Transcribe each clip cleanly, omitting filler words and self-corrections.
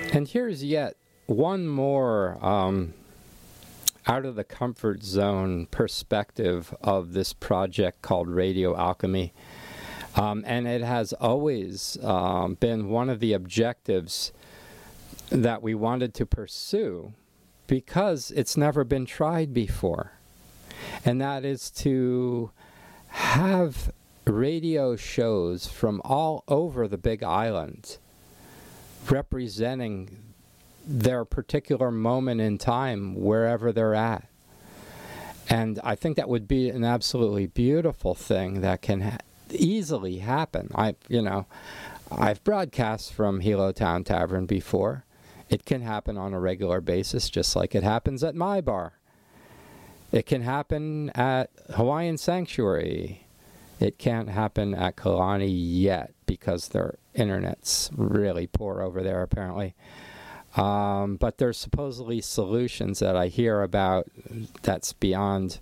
And here's yet one more out of the comfort zone perspective of this project called Radio Alchemy. And it has always been one of the objectives that we wanted to pursue because it's never been tried before. And that is to have radio shows from all over the Big Island representing their particular moment in time wherever they're at. And I think that would be an absolutely beautiful thing that can easily happen. I've broadcast from Hilo Town Tavern before. It can happen on a regular basis, just like it happens at my bar. It can happen at Hawaiian Sanctuary. It can't happen at Kalani yet because their internet's really poor over there, apparently. But there's supposedly solutions that I hear about that's beyond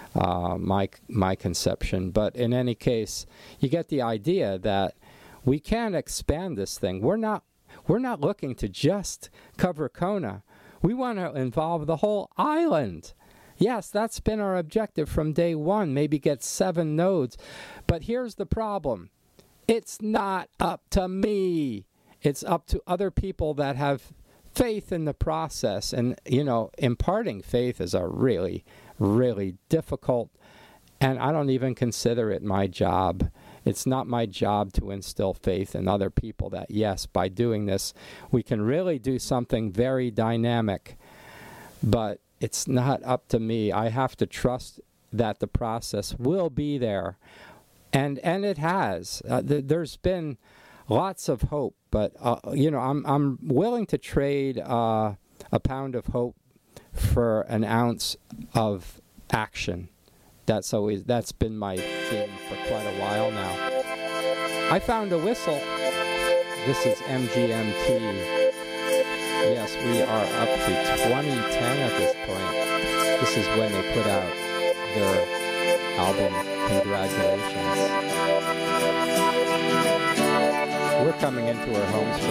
my conception. But in any case, you get the idea that we can expand this thing. We're not looking to just cover Kona. We want to involve the whole island. Yes, that's been our objective from day one, maybe get 7 nodes. But here's the problem. It's not up to me. It's up to other people that have faith in the process. And, imparting faith is a really, really difficult, and I don't even consider it my job. It's not my job to instill faith in other people that, yes, by doing this, we can really do something very dynamic. But it's not up to me. I have to trust that the process will be there. And it has. There's been lots of hope, but I'm willing to trade a pound of hope for an ounce of action. That's been my theme for quite a while now. I found a whistle. This is MGMT. Yes, we are up to 2010 at this point. This is when they put out their album, Congratulations. We're coming into our homes